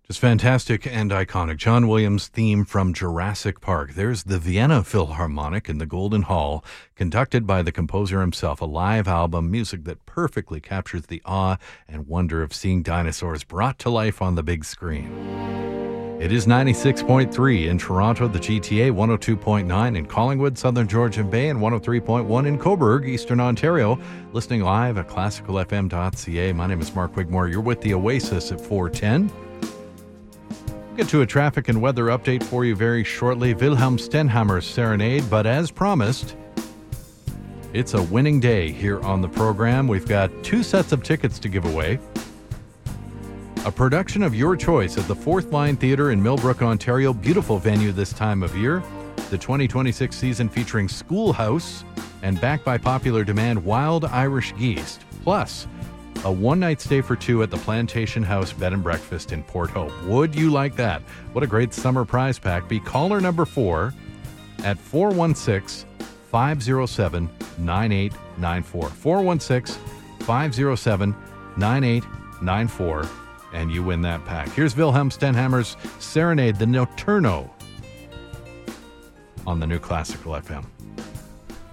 Just fantastic and iconic. John Williams' theme from Jurassic Park. There's the Vienna Philharmonic in the Golden Hall, conducted by the composer himself, a live album, music that perfectly captures the awe and wonder of seeing dinosaurs brought to life on the big screen. It is 96.3 in Toronto, the GTA, 102.9 in Collingwood, Southern Georgian Bay, and 103.1 in Cobourg, Eastern Ontario. Listening live at classicalfm.ca. My name is Mark Wigmore. You're with the Oasis at 410. Get to a traffic and weather update for you very shortly. Wilhelm Stenhammer's Serenade, but as promised, it's a winning day here on the program. We've got 2 sets of tickets to give away. A production of your choice at the Fourth Line Theatre in Millbrook, Ontario. Beautiful venue this time of year. The 2026 season featuring Schoolhouse and, backed by popular demand, Wild Irish Geese. Plus, a one-night stay for 2 at the Plantation House Bed and Breakfast in Port Hope. Would you like that? What a great summer prize pack. Be caller number 4 at 416-507-9894. 416-507-9894. And you win that pack. Here's Wilhelm Stenhammer's Serenade, the Nocturno, on the new Classical FM.